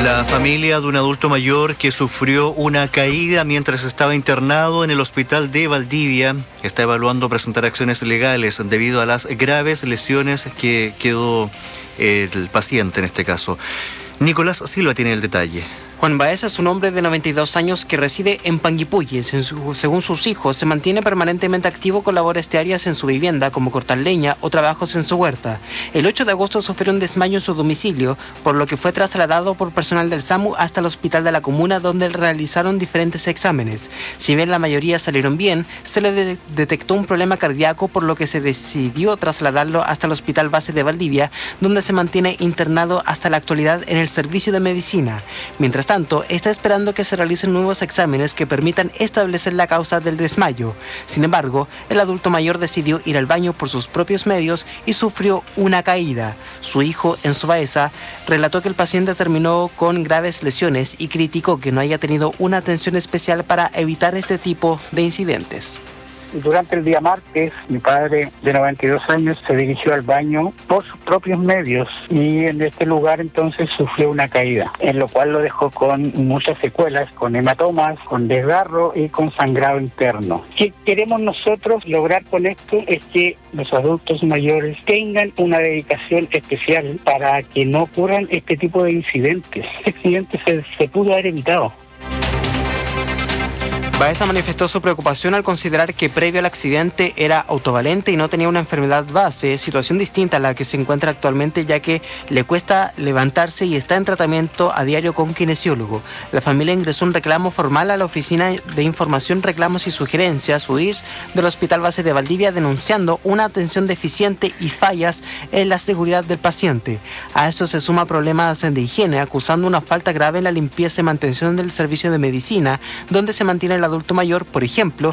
La familia de un adulto mayor que sufrió una caída mientras estaba internado en el hospital de Valdivia está evaluando presentar acciones legales debido a las graves lesiones que quedó el paciente en este caso. Nicolás Silva tiene el detalle. Juan Baeza es un hombre de 92 años que reside en Panguipulli. Según sus hijos, se mantiene permanentemente activo con labores diarias en su vivienda, como cortar leña o trabajos en su huerta. El 8 de agosto sufrió un desmayo en su domicilio, por lo que fue trasladado por personal del SAMU hasta el hospital de la comuna, donde realizaron diferentes exámenes. Si bien la mayoría salieron bien, se le detectó un problema cardíaco, por lo que se decidió trasladarlo hasta el hospital base de Valdivia, donde se mantiene internado hasta la actualidad en el servicio de medicina. Mientras tanto, está esperando que se realicen nuevos exámenes que permitan establecer la causa del desmayo. Sin embargo, el adulto mayor decidió ir al baño por sus propios medios y sufrió una caída. Su hijo, Enzo Baeza, relató que el paciente terminó con graves lesiones y criticó que no haya tenido una atención especial para evitar este tipo de incidentes. Durante el día martes, mi padre de 92 años se dirigió al baño por sus propios medios y en este lugar entonces sufrió una caída, en lo cual lo dejó con muchas secuelas, con hematomas, con desgarro y con sangrado interno. ¿Qué queremos nosotros lograr con esto? Es que los adultos mayores tengan una dedicación especial para que no ocurran este tipo de incidentes. Este accidente se pudo haber evitado. Baeza manifestó su preocupación al considerar que previo al accidente era autovalente y no tenía una enfermedad base, situación distinta a la que se encuentra actualmente, ya que le cuesta levantarse y está en tratamiento a diario con kinesiólogo. La familia ingresó un reclamo formal a la Oficina de Información, Reclamos y Sugerencias, UIRS, del Hospital Base de Valdivia, denunciando una atención deficiente y fallas en la seguridad del paciente. A eso se suma problemas de higiene, acusando una falta grave en la limpieza y mantención del servicio de medicina, donde se mantiene el adulto mayor, por ejemplo,